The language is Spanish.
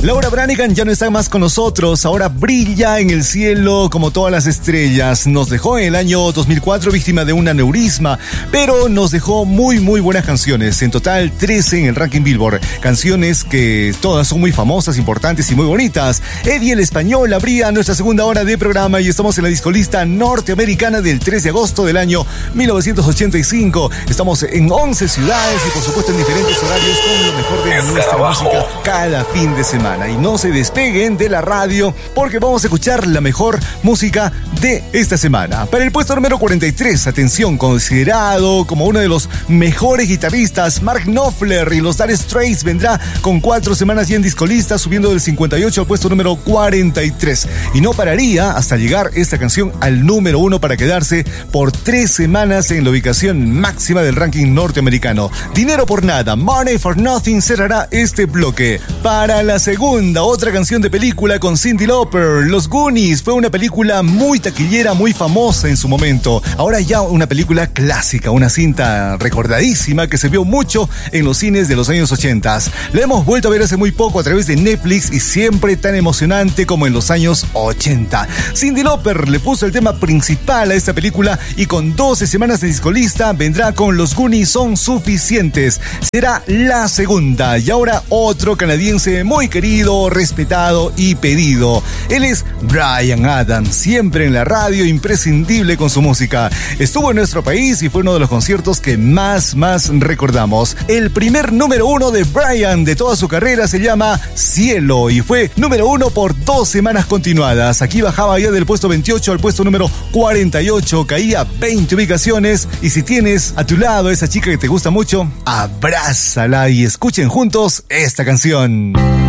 Laura Branigan ya no está más con nosotros, ahora brilla en el cielo como todas las estrellas. Nos dejó en el año 2004 víctima de un aneurisma, pero nos dejó muy buenas canciones, en total 13 en el ranking Billboard, canciones que todas son muy famosas, importantes y muy bonitas. Eddie el Español abría nuestra segunda hora de programa y estamos en la discolista norteamericana del 3 de agosto del año 1985. Estamos en 11 ciudades y por supuesto en diferentes horarios con lo mejor de nuestra música cada fin de semana. Y no se despeguen de la radio porque vamos a escuchar la mejor música de esta semana. Para el puesto número 43, atención, considerado como uno de los mejores guitarristas, Mark Knopfler y los Dire Straits vendrá con 4 semanas ya en discolista, subiendo del 58 al puesto número 43. Y no pararía hasta llegar esta canción al número 1 para quedarse por 3 semanas en la ubicación máxima del ranking norteamericano. Dinero por nada, Money for Nothing cerrará este bloque. Para la segunda, otra canción de película con Cyndi Lauper, Los Goonies. Fue una película muy taquillera, muy famosa en su momento. Ahora ya una película clásica, una cinta recordadísima que se vio mucho en los cines de los años 80. La hemos vuelto a ver hace muy poco a través de Netflix y siempre tan emocionante como en los años 80. Cyndi Lauper le puso el tema principal a esta película y con 12 semanas de discolista vendrá con Los Goonies Son Suficientes. Será la segunda. Y ahora otro canadiense muy querido, respetado y pedido. Él es Bryan Adams, siempre en la radio, imprescindible con su música. Estuvo en nuestro país y fue uno de los conciertos que más recordamos. El primer número 1 de Bryan de toda su carrera se llama Cielo y fue número 1 por 2 semanas continuadas. Aquí bajaba ya del puesto 28 al puesto número 48, caía 20 ubicaciones. Y si tienes a tu lado a esa chica que te gusta mucho, abrázala y escuchen juntos esta canción.